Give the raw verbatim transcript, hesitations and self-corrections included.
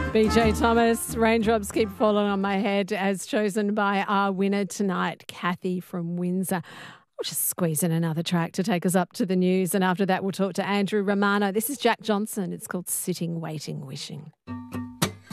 B J Thomas, raindrops keep falling on my head, as chosen by our winner tonight, Kathy from Windsor. We'll just squeeze in another track to take us up to the news, and after that we'll talk to Andrew Romano. This is Jack Johnson. It's called Sitting, Waiting, Wishing.